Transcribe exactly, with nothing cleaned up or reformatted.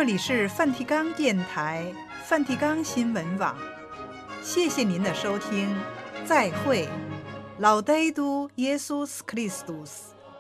这里是梵蒂冈电台、梵蒂冈新闻网，谢谢您的收听，再会，老呆都耶稣斯克里斯多斯。